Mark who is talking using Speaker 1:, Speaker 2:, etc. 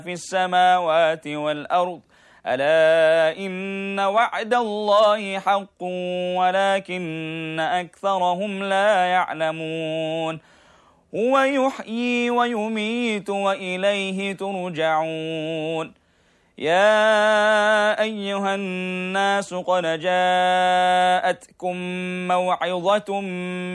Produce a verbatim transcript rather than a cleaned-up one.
Speaker 1: في السماوات والأرض ألا إن وعد الله حق ولكن أكثرهم لا يعلمون هو يحيي ويميت وإليه ترجعون يا أيها الناس قد جاءتكم موعظة